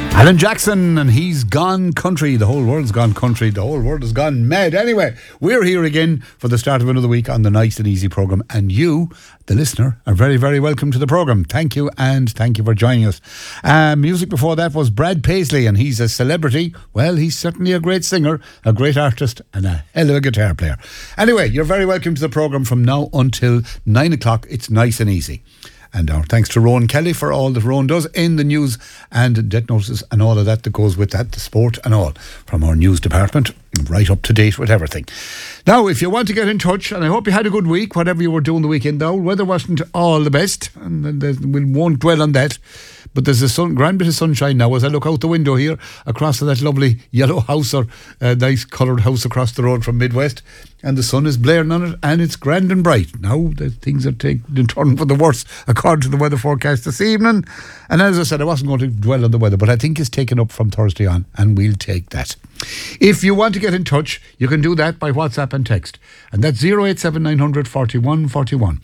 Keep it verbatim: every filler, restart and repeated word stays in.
Alan Jackson, and he's gone country. The whole world's gone country. The whole world has gone mad. Anyway, we're here again for the start of another week on the Nice and Easy programme. And you, the listener, are very, very welcome to the programme. Thank you, and thank you for joining us. Uh, music before that was Brad Paisley, and he's a celebrity. Well, he's certainly a great singer, a great artist, and a hell of a guitar player. Anyway, you're very welcome to the programme from now until nine o'clock. It's Nice and Easy. And our thanks to Rowan Kelly for all that Rowan does in the news and death notices and all of that that goes with that, the sport and all, from our news department, right up to date with everything. Now, if you want to get in touch, and I hope you had a good week, whatever you were doing the weekend, though, weather wasn't all the best, and we won't dwell on that. But there's a sun, grand bit of sunshine now as I look out the window here across to that lovely yellow house, or uh, nice coloured house across the road from Midwest, and the sun is blaring on it, and it's grand and bright. Now the things are taking turn for the worse according to the weather forecast this evening. And as I said, I wasn't going to dwell on the weather, but I think it's taken up from Thursday on, and we'll take that. If you want to get in touch, you can do that by WhatsApp and text, and that's zero eight seven nine hundred forty-one forty-one.